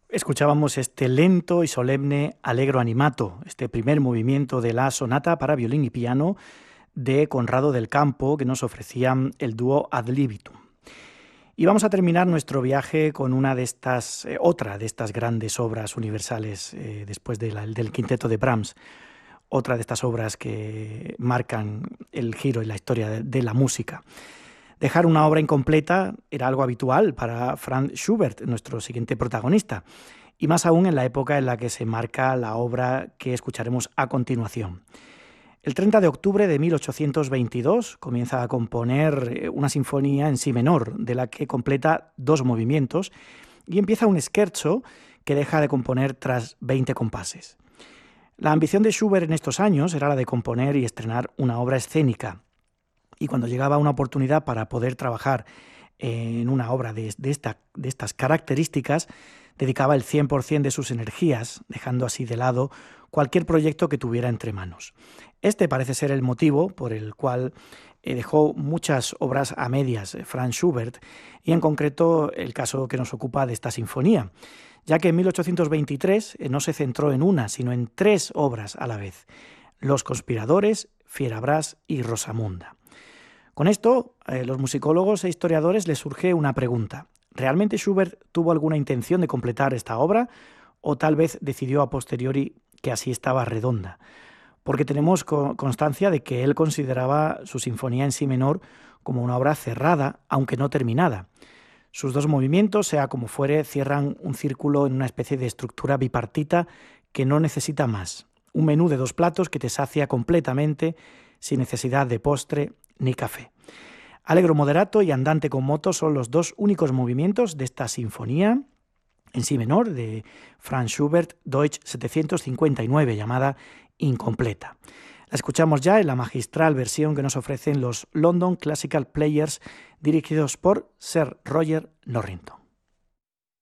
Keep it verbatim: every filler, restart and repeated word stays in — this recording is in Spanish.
Escuchábamos este lento y solemne Allegro animato, este primer movimiento de la sonata para violín y piano de Conrado del Campo que nos ofrecía el dúo Ad libitum. Y vamos a terminar nuestro viaje con una de estas, eh, otra de estas grandes obras universales eh, después de la, del quinteto de Brahms, otra de estas obras que marcan el giro en la historia de, de la música. Dejar una obra incompleta era algo habitual para Franz Schubert, nuestro siguiente protagonista, y más aún en la época en la que se marca la obra que escucharemos a continuación. El treinta de octubre de mil ochocientos veintidós comienza a componer una sinfonía en si menor, de la que completa dos movimientos, y empieza un scherzo que deja de componer tras veinte compases. La ambición de Schubert en estos años era la de componer y estrenar una obra escénica, y cuando llegaba una oportunidad para poder trabajar en una obra de, de, esta, de estas características, dedicaba el cien por ciento de sus energías, dejando así de lado cualquier proyecto que tuviera entre manos. Este parece ser el motivo por el cual eh, dejó muchas obras a medias Franz Schubert, y en concreto el caso que nos ocupa de esta sinfonía, ya que en mil ochocientos veintitrés eh, no se centró en una, sino en tres obras a la vez: Los conspiradores, Fierabras y Rosamunda. Con esto, eh, los musicólogos e historiadores les surge una pregunta. ¿Realmente Schubert tuvo alguna intención de completar esta obra o tal vez decidió a posteriori que así estaba redonda? Porque tenemos co- constancia de que él consideraba su sinfonía en si menor como una obra cerrada, aunque no terminada. Sus dos movimientos, sea como fuere, cierran un círculo en una especie de estructura bipartita que no necesita más. Un menú de dos platos que te sacia completamente, sin necesidad de postre ni café. Allegro moderato y andante con moto son los dos únicos movimientos de esta sinfonía en si menor de Franz Schubert, Deutsch setecientos cincuenta y nueve, llamada incompleta. La escuchamos ya en la magistral versión que nos ofrecen los London Classical Players, dirigidos por Sir Roger Norrington.